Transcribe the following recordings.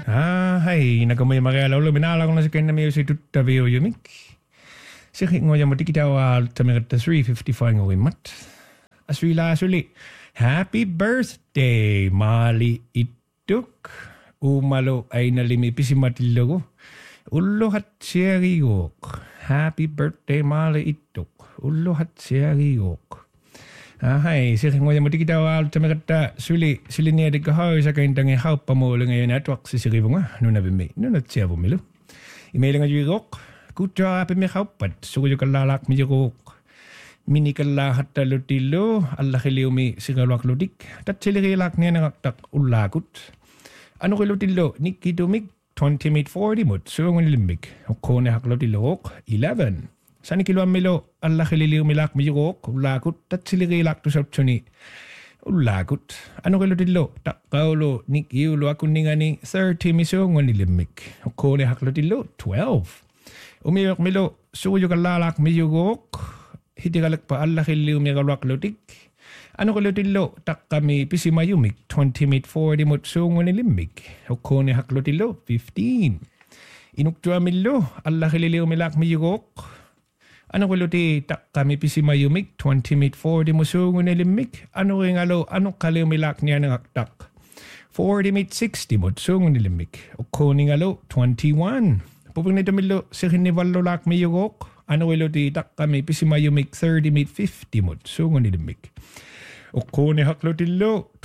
Hei, nakamay marialaulu minalako na sa kanami si tuttavio yumik. Sikhi ngoja mo tikitawa tamirata 355 ngoimat. Aswila asuli. Happy birthday, Mali Ituk. Umalo ay nalimi pisimatillogo. Ullohat siyarigok. Happy birthday, Mali Ituk. Ullohat siyarigok. Hai, sikhi ngoja mo tikitawa tamirata suli niya dikahaw sa kaintangi haupa mo lang ngayon atwak si siribunga. Nuna bimi, nuna tsiyabo milo. Imailang ajirok. Kutra api mi haupat. Sukuyo kalalak mi jirok. Mini kalahat talutilo. Allah kiliw mi sigalwak ludik. Tat silirilak niya nakaktak ulakut. Ano kilutilo? Nikidumik 20 mid 40 mut. Sungon limbik. Okone haklutilo 11. Sani kiluan milo. Allah kililiw milak mi jirok. Ulakut. Tat silirilak tu sabtsuni. Ulakut. Ano kilutilo? Tak kaulo nikiulo akuningani 30 mi sungon limbik. Okone haklutilo 12. Umiyok milo, suyo kalalak miyugok, hitigalak pa Allah kiliw miyagalwak lutik. Ano kalutilo, tak kami pisimayumik, 20 mid 40 mut sungon nilimik. Okone haklutilo, 15. Inuktua milo, Allah kiliw milak miyugok. Ano kaluti, tak kami pisimayumik, 20 mid 40 mut sungon nilimik. Ano ringalo, ano kaliw milak niya nangaktak. 40 mid 60 mut sungon nilimik. Okone ngalo, 21. Pupang nito milo, sikinivallo lak mi yugok. Ano wilo di tak kami pisimayumik 30 mid 50 mut. Sungon nilimik. Okone haklo tilo,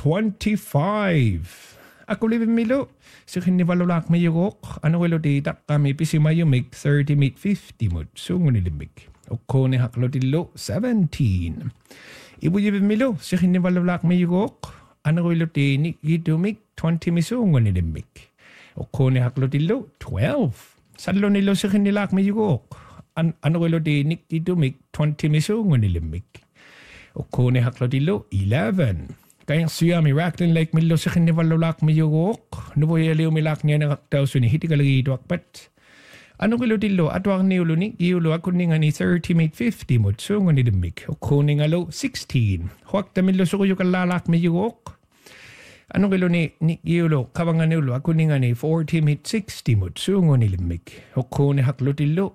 25. Ako libin milo, sikinivallo lak mi yugok. Ano wilo di tak kami pisimayumik 30 mid 50 mut. Sungon nilimik. Okone haklo tilo, 17. Ibu libin milo, sikinivallo lak mi yugok. Ano wilo di nikidumik 20 mi sungon nilimik. Okone haklo tilo, 12. Sadlo nilo sa kinilak mi yugok. Ano kilo di nikidumik 20 misungo nilimik. Okone haklo dilo 11. Kayang suya mi raklin like milo sa kinivalolak mi yugok. Nuboyaliw mi lak niya nakaktaw suni hiti kalagi ito akpat. Ano kilo dilo atwak niulo ni iulo ako ni nga ni 30 mid 50 mut sungo nilimik. Okone nga lo 16. Huwag tamilo sa kuyo kalalak mi yugok. Ano kilo ni iulo, kawangan niulo, ako ni nga ni 40 mid 60 mut, sungo nilimik. Ako ni haklutilo,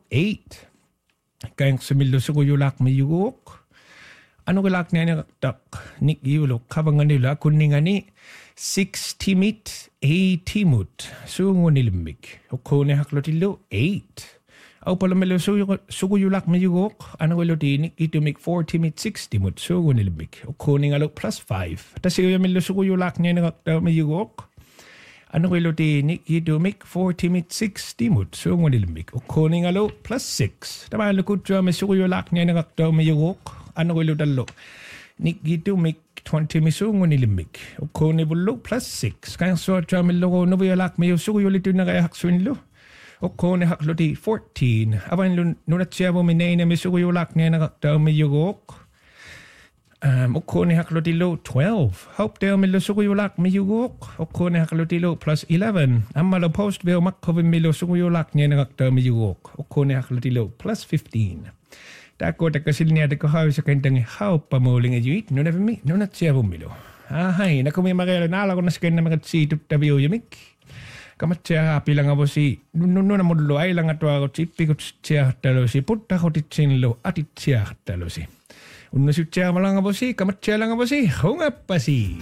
8. Kayang sumilo sa kuyulak may yugok. Ano kalak niya nakaktak, ni iulo, kawangan niulo, ako ni nga ni 60 mid 80 mut, sungo nilimik. Ako ni haklutilo, 8. Aw pala melo suguyulak may yugok. Ano kilo tinik ito make 40 mid 60 mut sugo nilimik. O kuning alo plus 5. Tapos yung melo suguyulak niya nakaktaw may yugok. Ano kilo tinik ito make 40 mid 60 mut sugo nilimik. O kuning alo plus 6. Tama lukot siya may suguyulak niya nakaktaw may yugok. Ano kilo talo. Nik ito make 20 mid sugo nilimik. O kuning bulo plus 6. Kaya suot siya may loko nubuyulak may suguyulit yun na kaya haksuin lo. Okone hakloti 14. Aban nunat siya mo minay na misuguyulak niya nakaktaw may yugok. Okone hakloti lo 12. Hope daw milo suguyulak may yugok. Okone hakloti lo plus 11. Amalo post veo makovin milo suguyulak niya nakaktaw may yugok. Okone hakloti lo plus 15. Tako takasil niya dako haw sa kantang haw pamuling ajuit. Nunat siya mo milo. Ahay, nakumi magayala nala ko na sa kanya magatsit tabiyo yumik. Kamatsia pilang abo si nuno na modlo ay lang ato ako chipi ko tsia talo si putta ko titsin lo atit tsia talo si unno si tsia malang abo si kamatsia lang abo si hunga pa si.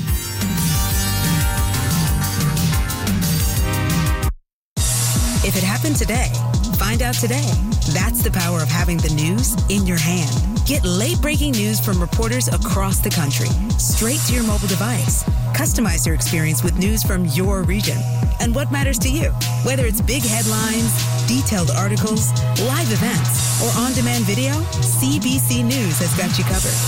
If it happened today, find out today. That's the power of having the news in your hand. Get late-breaking news from reporters across the country, straight to your mobile device. Customize your experience with news from your region and what matters to you. Whether it's big headlines, detailed articles, live events, or on-demand video, CBC News has got you covered.